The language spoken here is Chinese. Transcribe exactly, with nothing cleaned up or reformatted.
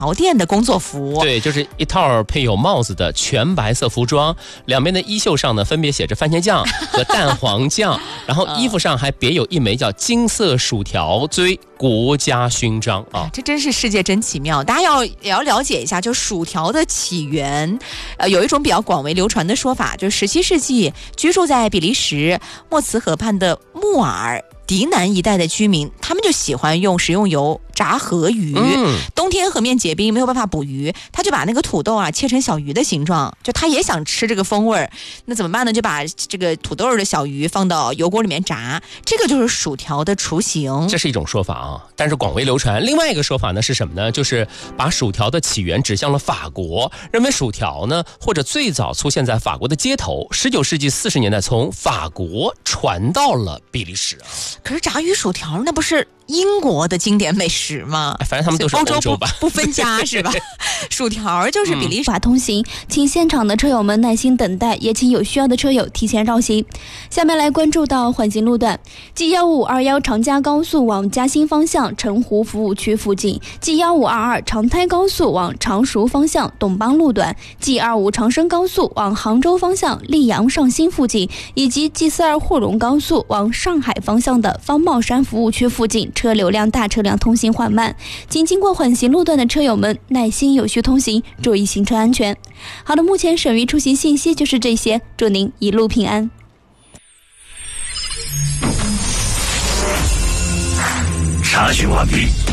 潮店的工作服。 对，就是一套配有帽子的全白色服装，两边的衣袖上呢分别写着番茄酱和蛋黄酱，然后衣服上还别有一枚叫金色薯条锥国家勋章啊！ 这真是世界真奇妙，大家要也要了解一下，就薯条的起源。呃，有一种比较广为流传的说法，就是十七世纪居住在比利时莫茨河畔的穆尔迪南一带的居民，他们就喜欢用食用油炸河鱼、嗯、冬天河面结冰没有办法捕鱼，他就把那个土豆啊切成小鱼的形状，就他也想吃这个风味儿，那怎么办呢？就把这个土豆的小鱼放到油锅里面炸，这个就是薯条的雏形。 这是一种说法啊，但是广为流传。另外一个说法呢是什么呢？就是把薯条的起源指向了法国，认为薯条呢或者最早出现在法国的街头，十九世纪四十年代从法国传到了比利时啊。 可是炸鱼薯条那不是英国的经典美食吗？ 反正他们都是欧洲吧， 不, 不分家是吧？薯条就是比利时法通行，请现场的车友们耐心等待，也请有需要的车友提前绕行。下面来关注到环形路段 G 一五二一长嘉高速往嘉兴方向澄湖服务区附近， G 一五二二长滩高速往常熟方向董邦路段， G 二五长生高速往杭州方向溧阳上新附近，以及 G 四二沪蓉高速往上海方向的方茂山服务区附近，车流量大，车辆通行缓慢，请经过缓行路段的车友们耐心有序通行，注意行车安全。好的，目前省域出行信息就是这些，祝您一路平安。 查询完毕。